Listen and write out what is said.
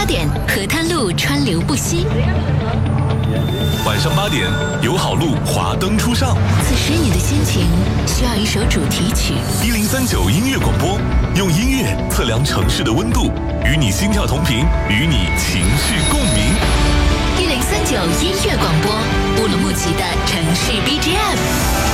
8点，河滩路川流不息； 晚上8点，友好路华灯初上。 此时你的心情需要一首主题曲。 1039音乐广播，用音乐测量城市的温度，与你心跳同频，与你情绪共鸣。 1039音乐广播，乌鲁木齐的城市 BGM。